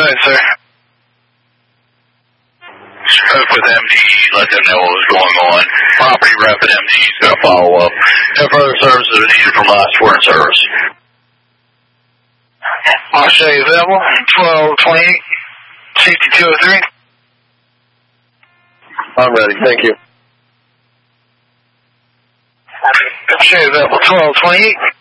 ahead, sir. Spoke with MD, let them know what was going on. Property rep at MD is going to follow up. No further services are needed from us. We're in service. I'll show you available. 1228, safety 203. I'm ready. Thank you. I'll show you available. 1228.